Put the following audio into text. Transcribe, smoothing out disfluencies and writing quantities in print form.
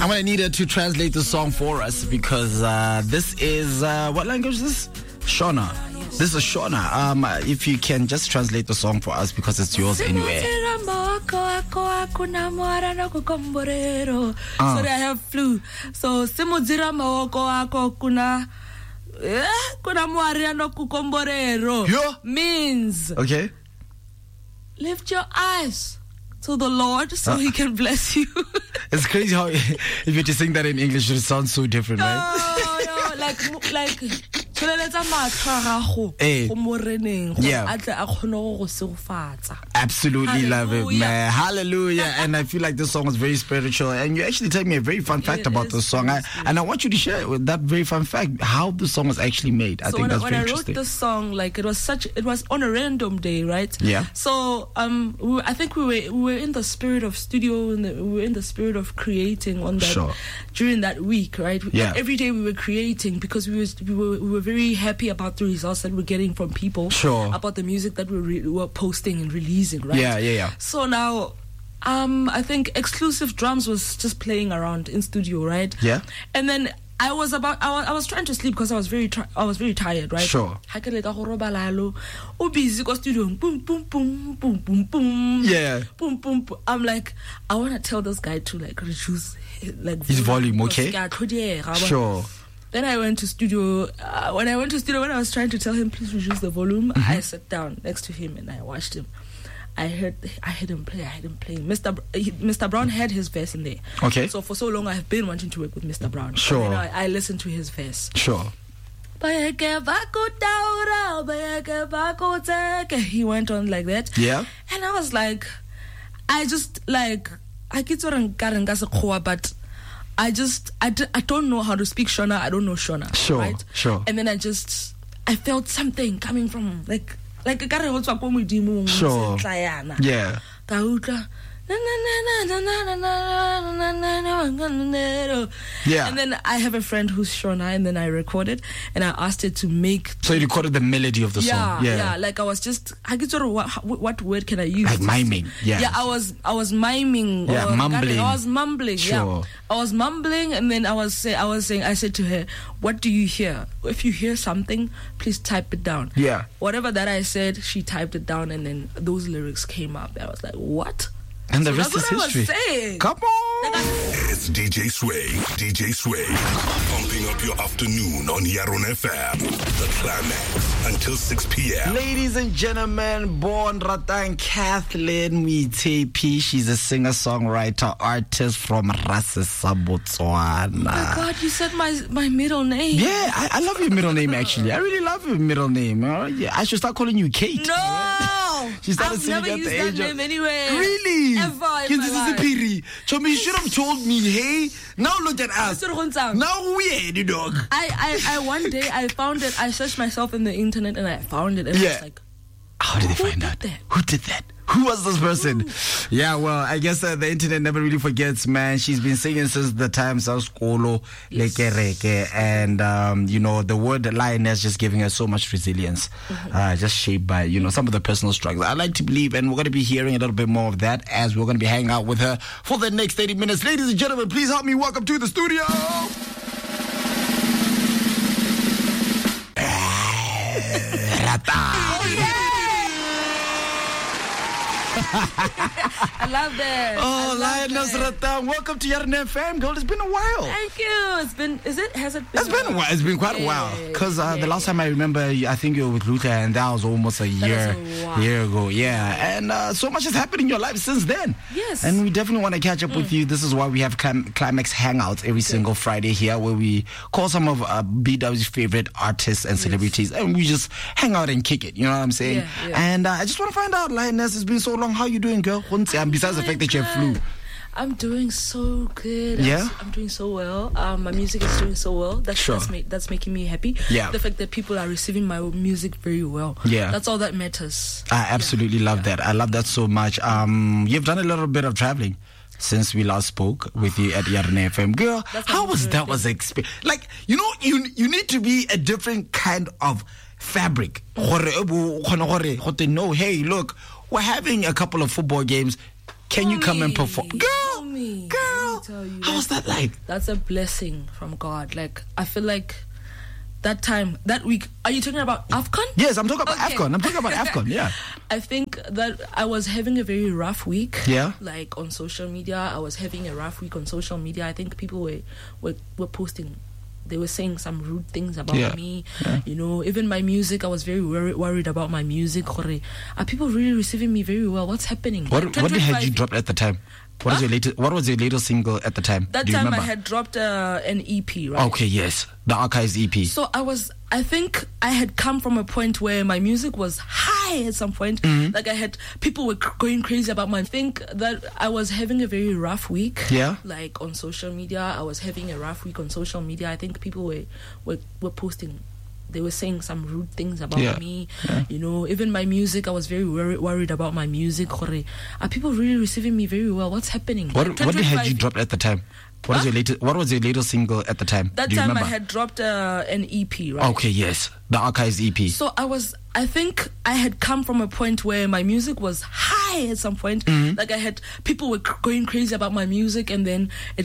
I'm going to need her to translate the song for us because this is, what language is this? Shona. This is Shona. If you can just translate the song for us because it's yours anyway. Sorry, I have flu. So, simudzira maoko ako kuna mwari anokukomborero means, okay, lift your eyes to the Lord so He can bless you. It's crazy how if you just sing that in English, it sounds so different, right? No, like absolutely love it, man. Hallelujah. And I feel like this song was very spiritual, and you actually tell me a very fun fact about this song, and I want you to share with that very fun fact how the song was actually made. I think that's very interesting. When I wrote the song, like it was on a random day, right? Yeah. So I think we were in the spirit of studio, and we were in the spirit of creating on that during that week, right? Yeah. Every day we were creating because we were very happy about the results that we're getting from people, about the music that we were posting and releasing, right? Yeah. So now, I think Exclusive Drums was just playing around in studio, right? Yeah. And then I was trying to sleep because I was very tired, right? Sure. Busy studio, boom boom boom boom boom boom. Yeah. Boom boom boom. I'm like, I want to tell this guy to like reduce his volume, okay? Sure. Then I went to studio. When I was trying to tell him please reduce the volume, I sat down next to him and I watched him. I heard him play. Mr. Brown had his verse in there. Okay. So for so long I've been wanting to work with Mr. Brown. Sure. And I listened to his verse. Sure. He went on like that. Yeah. And I was like, but I don't know how to speak Shona. I don't know Shona. Sure. Right? Sure. And then I felt something coming from like a sure. Yeah. Yeah. And then I have a friend who's Shona, and then I recorded and I asked it to make. So you recorded the melody of the song. Yeah. Like I was just, what word can I use? Like miming. Yeah. Yeah, I was miming. Yeah, mumbling. I was mumbling. Sure. Yeah. I was mumbling, and then I said to her, "What do you hear? If you hear something, please type it down." Yeah. Whatever that I said, she typed it down, and then those lyrics came up. I was like, "What?" And the rest is history. Come on. It's DJ Sway. Pumping up your afternoon on Yaron FM. The climax until 6 p.m. Ladies and gentlemen, born Ratang Kathleen Mitepi. She's a singer-songwriter, artist from Rasesa, Botswana. Oh my God, you said my middle name. Yeah, I love your middle name, actually. I really love your middle name. Yeah, I should start calling you Kate. No! I've never used that name anyway. Really? Ever in my life. Chomi, you should have told me, hey, now look at us. Now we the dog. I one day I found it. I searched myself in the internet and I found it. And I was like, how did they find out? Who did that? Who was this person? Ooh. Yeah, well, I guess the internet never really forgets, man. She's been singing since the times of Skolo, Lekereke, and, the word lioness just giving her so much resilience, just shaped by, some of the personal struggles. I like to believe, and we're going to be hearing a little bit more of that as we're going to be hanging out with her for the next 30 minutes. Ladies and gentlemen, please help me welcome to the studio. I love that. Oh, Lioness Ratang, welcome to Yaron FM, girl. It's been a while. Thank you. Has it been It's been a while. It's been quite a while. Because the last time I remember, I think you were with Luther, and that was almost a year ago. Yeah. And so much has happened in your life since then. Yes. And we definitely want to catch up with you. This is why we have Climax Hangouts every single Friday here, where we call some of BW's favorite artists and celebrities, and we just hang out and kick it. You know what I'm saying? Yeah. And I just want to find out, Lioness, it's been so long. How you doing, girl? Besides the fact that you have flu. I'm doing so good. Yeah? I'm doing so well. My music is doing so well. That's making me happy. Yeah. The fact that people are receiving my music very well. Yeah. That's all that matters. I absolutely love that. I love that so much. You've done a little bit of traveling since we last spoke with you at Yaron FM. Girl, how was that experience? Like, you need to be a different kind of fabric. No, hey, look, we're having a couple of football games. Can you come and perform? Girl, How was that like? That's a blessing from God. Like, I feel like that week, are you talking about AFCON? Yes, I'm talking about AFCON. I'm talking about AFCON, yeah. I think that I was having a very rough week. Yeah. Like, on social media. I was having a rough week on social media. I think people were posting. They were saying some rude things about me. Yeah. You know, even my music, I was very worried about my music. Are people really receiving me very well? What's happening? What had you dropped at the time? What was your latest single at the time? That time I had dropped an EP, right? Okay, yes. The Archives EP. So I think I had come from a point where my music was high at some point. Mm-hmm. Like people were going crazy about I think that I was having a very rough week. Yeah. Like on social media, I was having a rough week on social media. I think people were posting. They were saying some rude things about me. Yeah. You know, even my music, I was very worried about my music. Are people really receiving me very well? What's happening? What had you dropped at the time? What was your latest single at the time? That Do you time remember? I had dropped an EP, right? Okay, yes. The Archives EP. So I think I had come from a point where my music was high at some point. Mm-hmm. Like people were going crazy about my music, and then it